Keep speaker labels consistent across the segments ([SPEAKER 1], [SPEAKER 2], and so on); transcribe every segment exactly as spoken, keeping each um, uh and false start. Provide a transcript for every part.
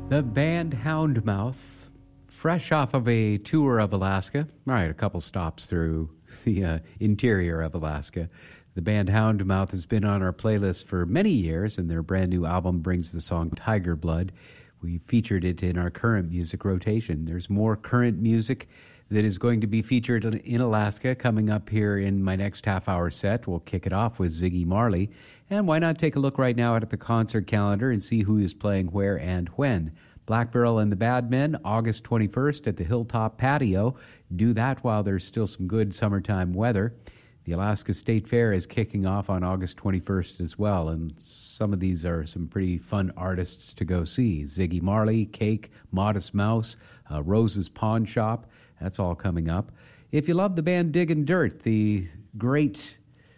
[SPEAKER 1] The band Houndmouth, fresh off of a tour of Alaska. All right, a couple stops through the uh, interior of Alaska. The band Houndmouth has been on our playlist for many years, and their brand new album brings the song Tiger Blood. We featured it in our current music rotation. There's more current music that is going to be featured in Alaska coming up here in my next half-hour set. We'll kick it off with Ziggy Marley. And why not take a look right now at the concert calendar and see who is playing where and when. Black Barrel and the Bad Men, August twenty-first at the Hilltop Patio. Do that while there's still some good summertime weather. The Alaska State Fair is kicking off on August twenty-first as well, and some of these are some pretty fun artists to go see. Ziggy Marley, Cake, Modest Mouse, uh, Rose's Pawn Shop. That's all coming up. If you love the band Diggin' Dirt, the great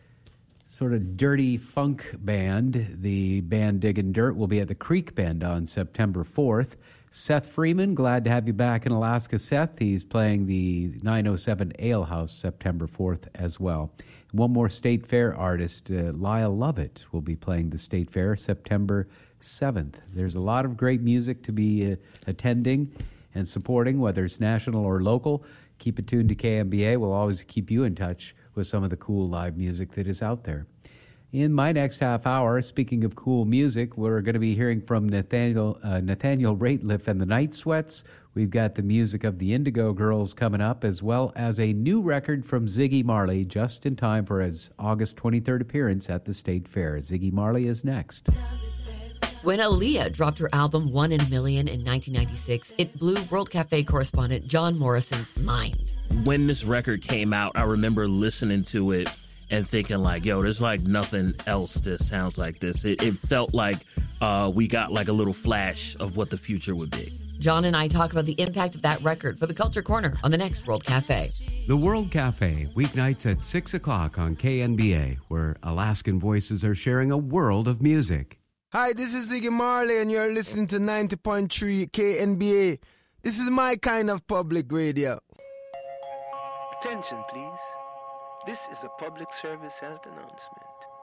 [SPEAKER 1] sort of dirty funk band, the band Diggin' Dirt will be at the Creek Bend on September fourth. Seth Freeman, glad to have you back in Alaska, Seth. He's playing the nine oh seven Ale House September fourth as well. One more State Fair artist, uh, Lyle Lovett, will be playing the State Fair September seventh. There's a lot of great music to be uh, attending and supporting, whether it's national or local. Keep it tuned to K M B A. We'll always keep you in touch with some of the cool live music that is out there. In my next half hour, speaking of cool music, we're going to be hearing from Nathaniel uh, Nathaniel Rateliff and the Night Sweats. We've got the music of the Indigo Girls coming up, as well as a new record from Ziggy Marley, just in time for his August twenty-third appearance at the State Fair. Ziggy Marley is next.
[SPEAKER 2] When Aaliyah dropped her album One in a Million in nineteen ninety-six, it blew World Cafe correspondent John Morrison's mind.
[SPEAKER 3] When this record came out, I remember listening to it and thinking like, yo, there's like nothing else that sounds like this. It, it felt like uh, we got like a little flash of what the future would be.
[SPEAKER 2] John and I talk about the impact of that record for the Culture Corner on the next World Cafe.
[SPEAKER 1] The World Cafe, weeknights at six o'clock on K N B A, where Alaskan voices are sharing a world of music.
[SPEAKER 4] Hi, this is Ziggy Marley, and you're listening to ninety point three K N B A. This is my kind of public radio.
[SPEAKER 5] Attention, please. This is a public service health announcement.